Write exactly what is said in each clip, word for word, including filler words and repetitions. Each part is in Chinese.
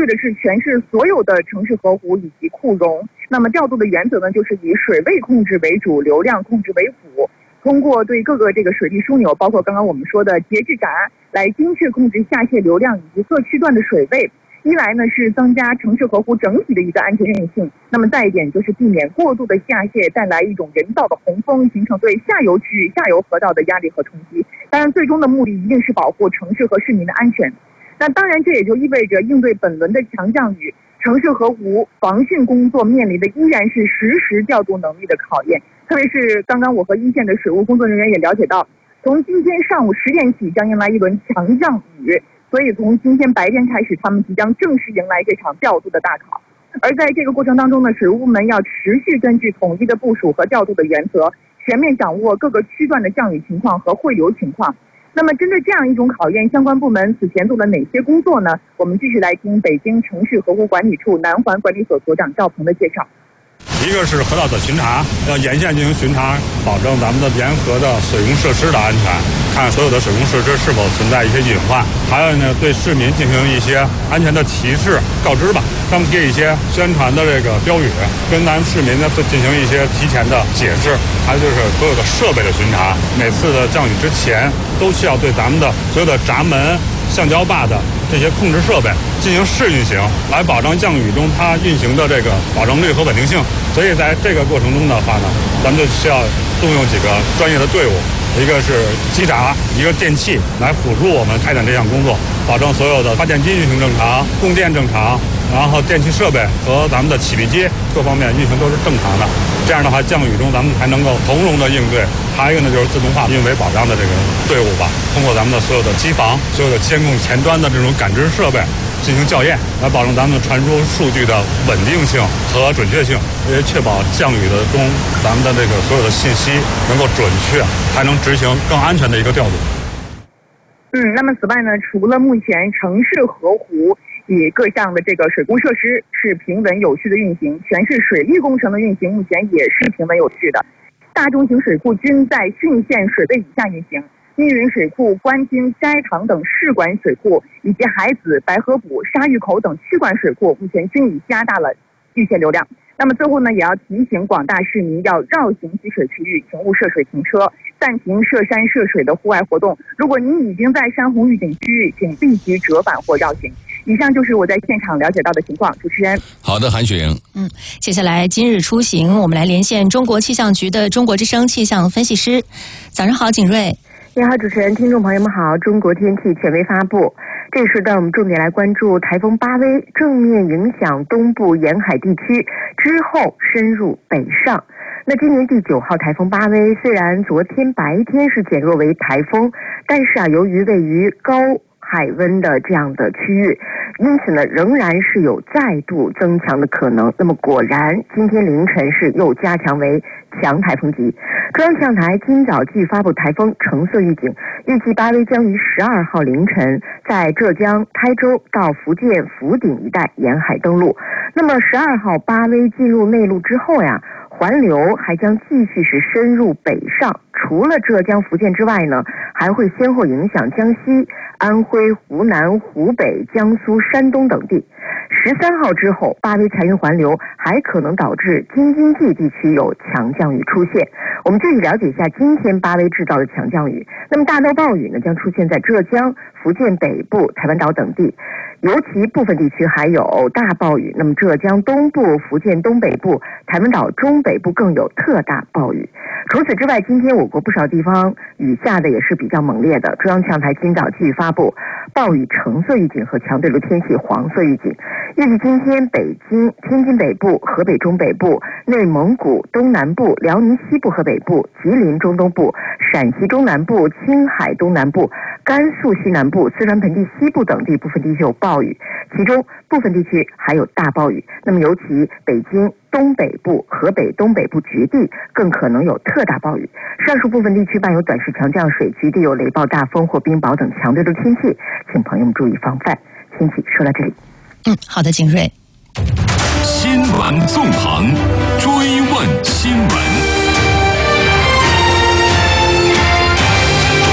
对的是全市所有的城市河湖以及库容。那么调度的原则呢，就是以水位控制为主，流量控制为辅。通过对各个这个水利枢纽，包括刚刚我们说的节制闸，来精确控制下泄流量以及各区段的水位。一来呢是增加城市河湖整体的一个安全韧性，那么再一点就是避免过度的下泄带来一种人造的洪峰，形成对下游区域、下游河道的压力和冲击。当然，最终的目的一定是保护城市和市民的安全。那当然，这也就意味着应对本轮的强降雨，城市河湖防汛工作面临的依然是实时调度能力的考验。特别是刚刚我和一线的水务工作人员也了解到，从今天上午十点起将迎来一轮强降雨，所以从今天白天开始，他们即将正式迎来这场调度的大考。而在这个过程当中呢，水务部门要持续根据统一的部署和调度的原则，全面掌握各个区段的降雨情况和汇流情况。那么针对这样一种考验，相关部门此前做了哪些工作呢？我们继续来听北京城市河湖管理处南环管理所所长赵鹏的介绍。 一个是河道的巡查，要沿线进行巡查，保证咱们的沿河的水工设施的安全，看所有的水工设施是否存在一些隐患。还有呢，对市民进行一些安全的提示告知吧，张贴一些宣传的这个标语，跟咱市民呢进行一些提前的解释。还有就是所有的设备的巡查，每次的降雨之前都需要对咱们的所有的闸门、橡胶坝的这些控制设备进行试运行，来保障降雨中它运行的这个保证率和稳定性。所以在这个过程中的话呢，咱们就需要动用几个专业的队伍，一个是机闸，一个电气，来辅助我们开展这项工作，保证所有的发电机运行正常，供电正常，然后电气设备和咱们的起闭机各方面运行都是正常的。这样的话，降雨中咱们才能够从容的应对。还有一个呢，就是自动化运维保障的这个队伍吧，通过咱们的所有的机房、所有的监控前端的这种感知设备进行校验，来保证咱们传输数据的稳定性和准确性，也确保降雨的中咱们的这个所有的信息能够准确，还能执行更安全的一个调度。 嗯，那么此外呢，除了目前城市河湖以各项的这个水工设施是平稳有序的运行，全市水利工程的运行目前也是平稳有序的。大中型水库均在汛限水位以下运行，密云水库、关津、斋塘等市管水库以及海子、白河堡、沙峪口等区管水库目前均已加大了预泄流量。那么最后呢，也要提醒广大市民要绕行积水区域，请勿涉水停车，暂停涉山涉水的户外活动。如果您已经在山洪预警区域，请立即折返或绕行。以上就是我在现场了解到的情况。主持人， 好的，韩雪莹。 嗯，接下来今日出行，我们来连线中国气象局的中国之声气象分析师。早上好，景瑞。 你好，主持人，听众朋友们好。中国天气权威发布，这个时段我们重点来关注台风巴威正面影响东部沿海地区之后深入北上。那今年第九号台风巴威虽然昨天白天是减弱为台风，但是啊，由于位于高海温的这样的区域，因此呢，仍然是有再度增强的可能。那么果然，今天凌晨是又加强为强台风级。中央气象台今早继续发布台风橙色预警，预计巴威将于十二号凌晨在浙江台州到福建福鼎一带沿海登陆。那么十二号巴威进入内陆之后呀，环流还将继续是深入北上，除了浙江、福建之外呢，还会先后影响江西、安徽、湖南、湖北、江苏、山东等地。十三号之后，巴威残余环流还可能导致京津冀地区有强降雨出现。我们具体了解一下今天巴威制造的强降雨。那么大到暴雨呢，将出现在浙江、福建北部、台湾岛等地，尤其部分地区还有大暴雨。那么浙江东部、福建东北部、台湾岛中北部更有特大暴雨。除此之外，今天我国不少地方雨下的也是比较猛烈的。中央气象台今早继续发布暴雨橙色预警和强对流天气黄色预警。预计今天北京、天津北部、河北中北部、内蒙古东南部、辽宁西部和北部、吉林中东部、陕西中南部、青海东南部、甘肃西南部、四川盆地西部等地部分地区有暴雨，其中部分地区还有大暴雨。那么尤其北京东北部、河北东北部局地更可能有特大暴雨。上述部分地区伴有短时强降水，局地有雷暴、大风或冰雹等强对流天气，请朋友们注意防范。天气说到这里。 嗯，好的，景瑞。 新闻纵横，追问新闻。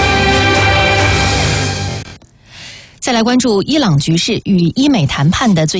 再来关注伊朗局势与伊美谈判的最